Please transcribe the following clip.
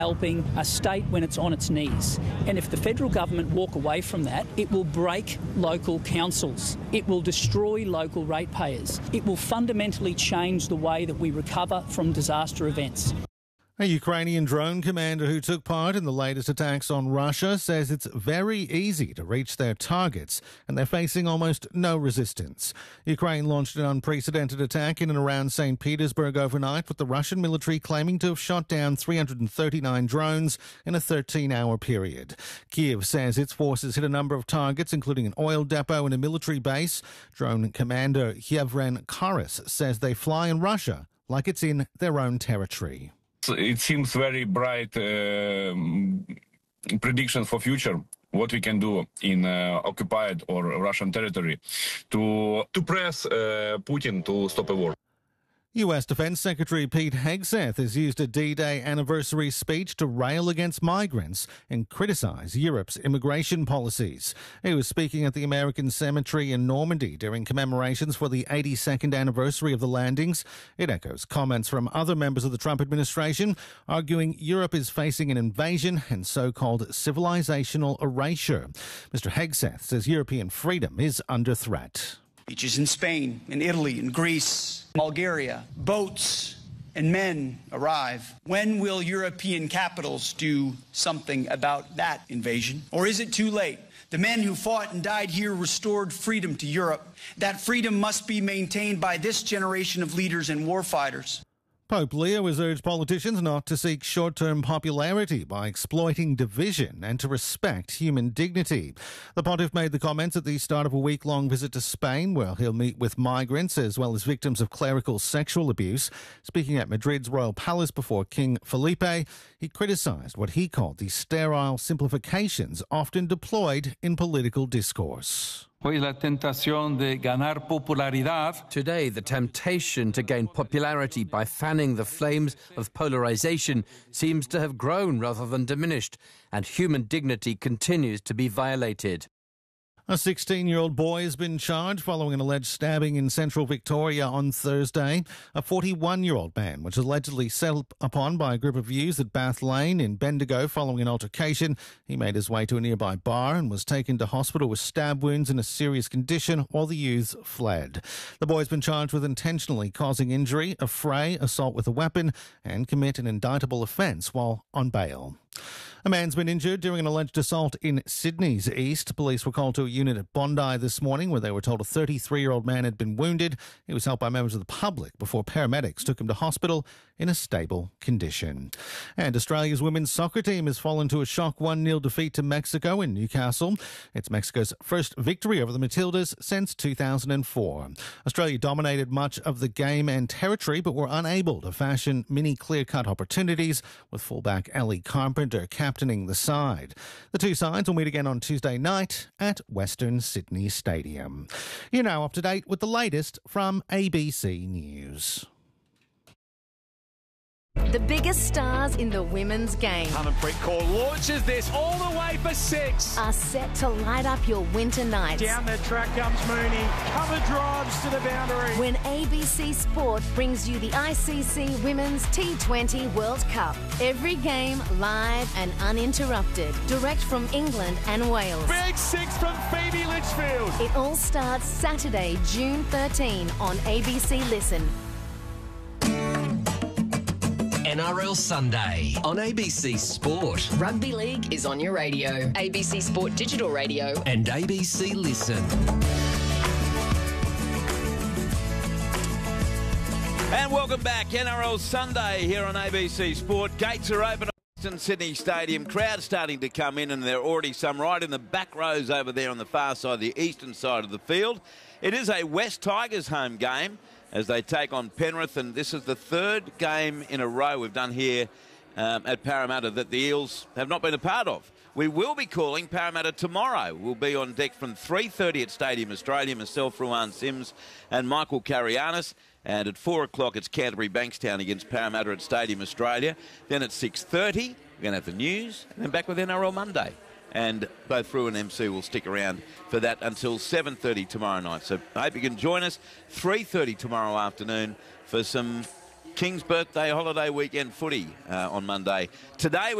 helping a state when it's on its knees. And if the federal government walk away from that, it will break local councils. It will destroy local ratepayers. It will fundamentally change the way that we recover from disaster events. A Ukrainian drone commander who took part in the latest attacks on Russia says it's very easy to reach their targets and they're facing almost no resistance. Ukraine launched an unprecedented attack in and around St. Petersburg overnight, with the Russian military claiming to have shot down 339 drones in a 13-hour period. Kyiv says its forces hit a number of targets, including an oil depot and a military base. Drone commander Yevhen Karas says they fly in Russia like it's in their own territory. It seems very bright prediction for future, what we can do in occupied or Russian territory to press Putin to stop a war. U.S. Defense Secretary Pete Hegseth has used a D-Day anniversary speech to rail against migrants and criticize Europe's immigration policies. He was speaking at the American Cemetery in Normandy during commemorations for the 82nd anniversary of the landings. It echoes comments from other members of the Trump administration, arguing Europe is facing an invasion and so-called civilizational erasure. Mr. Hegseth says European freedom is under threat. Beaches in Spain, in Italy, in Greece, Bulgaria, boats and men arrive. When will European capitals do something about that invasion? Or is it too late? The men who fought and died here restored freedom to Europe. That freedom must be maintained by this generation of leaders and warfighters. Pope Leo has urged politicians not to seek short-term popularity by exploiting division and to respect human dignity. The pontiff made the comments at the start of a week-long visit to Spain, where he'll meet with migrants as well as victims of clerical sexual abuse. Speaking at Madrid's Royal Palace before King Felipe, he criticised what he called the sterile simplifications often deployed in political discourse. Today, the temptation to gain popularity by fanning the flames of polarization seems to have grown rather than diminished, and human dignity continues to be violated. A 16-year-old boy has been charged following an alleged stabbing in central Victoria on Thursday. A 41-year-old man was allegedly set upon by a group of youths at Bath Lane in Bendigo following an altercation. He made his way to a nearby bar and was taken to hospital with stab wounds in a serious condition while the youths fled. The boy has been charged with intentionally causing injury, affray, assault with a weapon, and commit an indictable offence while on bail. A man's been injured during an alleged assault in Sydney's east. Police were called to a unit at Bondi this morning where they were told a 33-year-old man had been wounded. He was helped by members of the public before paramedics took him to hospital in a stable condition. And Australia's women's soccer team has fallen to a shock 1-0 defeat to Mexico in Newcastle. It's Mexico's first victory over the Matildas since 2004. Australia dominated much of the game and territory but were unable to fashion many clear-cut opportunities, with fullback Ellie Carpenter captaining the side. The two sides will meet again on Tuesday night at Western Sydney Stadium. You're now up to date with the latest from ABC News. The biggest stars in the women's game Harmanpreet Kaur launches this all the way for 6. are set to light up your winter nights. Down the track comes Mooney. Cover drives to the boundary. When ABC Sport brings you the ICC Women's T20 World Cup. Every game live and uninterrupted. Direct from England and Wales. Big 6 from Phoebe Litchfield. It all starts Saturday, June 13 on ABC Listen. NRL Sunday on ABC Sport. Rugby League is on your radio. ABC Sport Digital Radio. And ABC Listen. And welcome back. NRL Sunday here on ABC Sport. Gates are open at Western Sydney Stadium. Crowd starting to come in, and there are already some right in the back rows over there on the far side, the eastern side of the field. It is a West Tigers home game as they take on Penrith, and this is the third game in a row we've done here at Parramatta that the Eels have not been a part of. We will be calling Parramatta tomorrow. We'll be on deck from 3:30 at Stadium Australia, myself, Ruan Sims and Michael Carianis. And at 4 o'clock, it's Canterbury Bankstown against Parramatta at Stadium Australia. Then at 6:30, we're going to have the news, and then back with NRL Monday. And both Ru and MC will stick around for that until 7:30 tomorrow night. So I hope you can join us 3:30 tomorrow afternoon for some King's birthday holiday weekend footy on Monday. Today